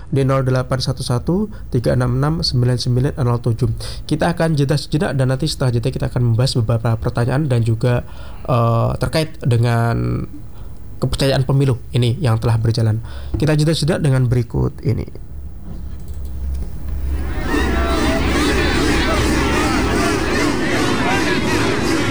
di 0811 366 9907. Kita akan jeda sejenak dan nanti setelah jeda kita akan membahas beberapa pertanyaan dan juga terkait dengan kepercayaan pemilu ini yang telah berjalan. Kita jeda sejenak dengan berikut ini.